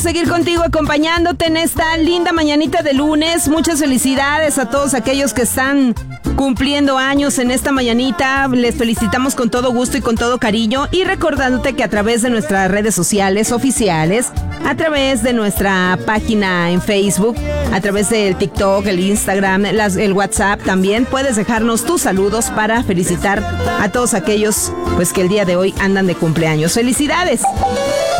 queremos seguir contigo acompañándote en esta linda mañanita de lunes. Muchas felicidades a todos aquellos que están cumpliendo años en esta mañanita. Les felicitamos con todo gusto y con todo cariño, y recordándote que a través de nuestras redes sociales oficiales, a través de nuestra página en Facebook, a través del TikTok, el Instagram, el WhatsApp, también puedes dejarnos tus saludos para felicitar a todos aquellos pues que el día de hoy andan de cumpleaños. ¡Felicidades!